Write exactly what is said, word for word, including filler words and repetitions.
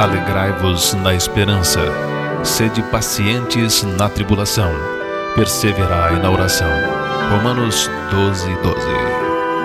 Alegrai-vos na esperança, sede pacientes na tribulação, perseverai na oração. Romanos doze, doze.